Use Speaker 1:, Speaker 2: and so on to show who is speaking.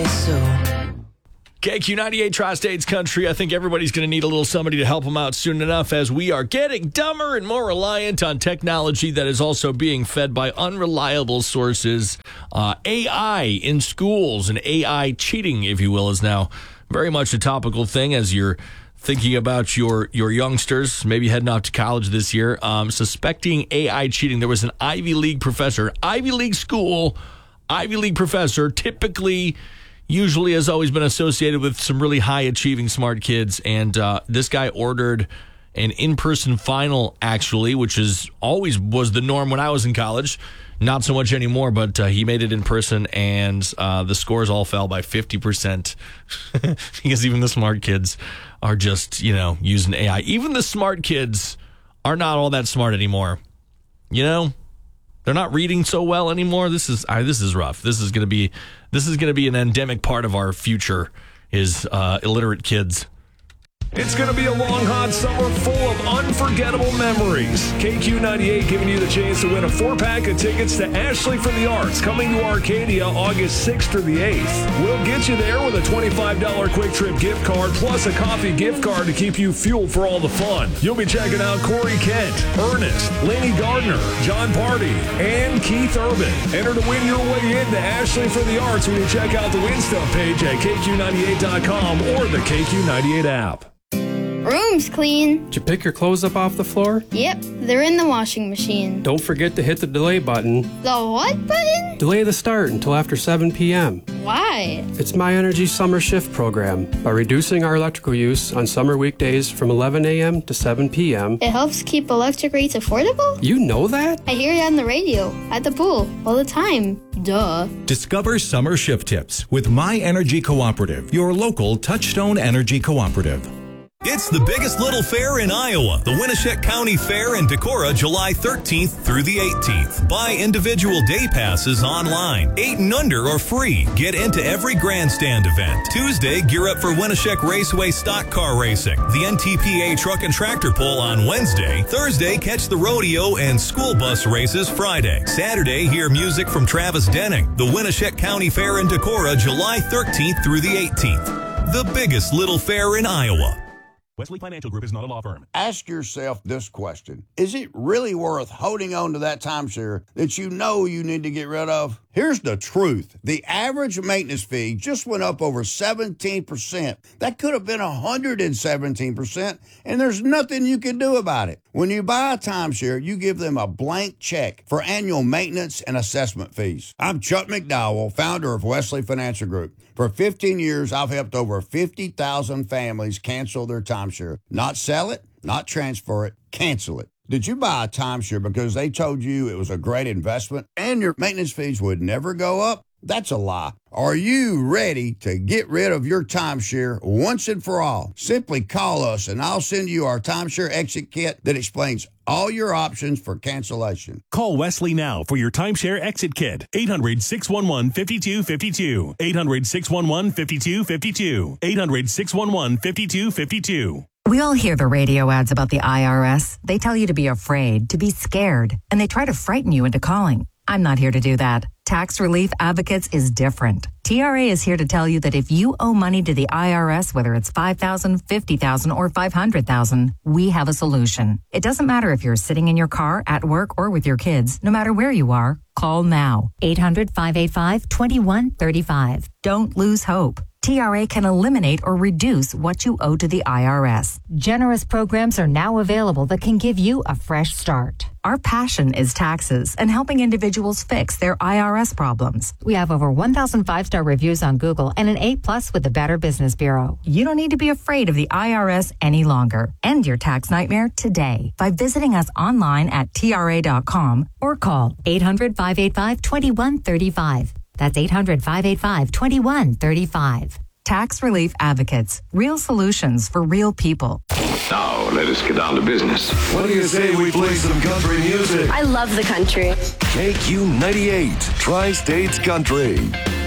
Speaker 1: soon.
Speaker 2: KQ98 Tri-States Country. I think everybody's going to need a little somebody to help them out soon enough as we are getting dumber and more reliant on technology that is also being fed by unreliable sources. AI in schools and AI cheating, if you will, is now very much a topical thing as you're thinking about your youngsters, maybe heading off to college this year, suspecting AI cheating. There was an Ivy League professor, Ivy League school, Ivy League professor, usually has always been associated with some really high-achieving smart kids, and this guy ordered an in-person final, actually, which always was the norm when I was in college. Not so much anymore, but he made it in person, and the scores all fell by 50% because even the smart kids are just, using AI. Even the smart kids are not all that smart anymore. They're not reading so well anymore. This is rough. This is going to be an endemic part of our future is illiterate kids.
Speaker 3: It's going to be a long, hot summer full of unforgettable memories. KQ98 giving you the chance to win a 4-pack of tickets to Ashley for the Arts, coming to Arcadia August 6th through the 8th. We'll get you there with a $25 Quick Trip gift card plus a coffee gift card to keep you fueled for all the fun. You'll be checking out Corey Kent, Ernest, Laney Gardner, John Party, and Keith Urban. Enter to win your way into Ashley for the Arts when you check out the Win Stuff page at KQ98.com or the KQ98 app.
Speaker 4: Room's clean.
Speaker 5: Did you pick your clothes up off the floor?
Speaker 4: Yep, they're in the washing machine.
Speaker 5: Don't forget to hit the delay button.
Speaker 4: The what button?
Speaker 5: Delay the start until after 7 p.m.
Speaker 4: Why?
Speaker 5: It's My Energy Summer Shift program. By reducing our electrical use on summer weekdays from 11 a.m. to 7 p.m.
Speaker 4: It helps keep electric rates affordable?
Speaker 5: You know that?
Speaker 4: I hear it on the radio, at the pool, all the time. Duh.
Speaker 6: Discover summer shift tips with My Energy Cooperative, your local Touchstone Energy Cooperative.
Speaker 7: It's the biggest little fair in Iowa, the Winneshiek County Fair in Decorah, July 13th through the 18th. Buy individual day passes online. 8 and under are free. Get into every grandstand event. Tuesday, gear up for Winneshiek Raceway stock car racing. The NTPA truck and tractor pull on Wednesday. Thursday, catch the rodeo and school bus races Friday. Saturday, hear music from Travis Denning. The Winneshiek County Fair in Decorah, July 13th through the 18th. The biggest little fair in Iowa.
Speaker 8: Wesley Financial Group is not a law firm.
Speaker 9: Ask yourself this question. Is it really worth holding on to that timeshare that you know you need to get rid of? Here's the truth. The average maintenance fee just went up over 17%. That could have been 117%, and there's nothing you can do about it. When you buy a timeshare, you give them a blank check for annual maintenance and assessment fees. I'm Chuck McDowell, founder of Wesley Financial Group. For 15 years, I've helped over 50,000 families cancel their timeshare. Not sell it, not transfer it, cancel it. Did you buy a timeshare because they told you it was a great investment and your maintenance fees would never go up? That's a lie. Are you ready to get rid of your timeshare once and for all? Simply call us and I'll send you our timeshare exit kit that explains all your options for cancellation.
Speaker 8: Call Wesley now for your timeshare exit kit. 800-611-5252. 800-611-5252. 800-611-5252.
Speaker 10: We all hear the radio ads about the IRS. They tell you to be afraid, to be scared, and they try to frighten you into calling. I'm not here to do that. Tax Relief Advocates is different. TRA is here to tell you that if you owe money to the IRS, whether it's $5,000, $50,000, or $500,000, we have a solution. It doesn't matter if you're sitting in your car, at work, or with your kids. No matter where you are, call now. 800-585-2135. Don't lose hope. TRA can eliminate or reduce what you owe to the IRS. Generous programs are now available that can give you a fresh start. Our passion is taxes and helping individuals fix their IRS problems. We have over 1,000 5-star reviews on Google and an A+ with the Better Business Bureau. You don't need to be afraid of the IRS any longer. End your tax nightmare today by visiting us online at TRA.com or call 800-585-2135. That's 800-585-2135. Tax Relief Advocates. Real solutions for real people.
Speaker 11: Now, let us get down to business.
Speaker 3: What do you say we play some country music?
Speaker 12: I love the country.
Speaker 13: KQ98, Tri-States Country.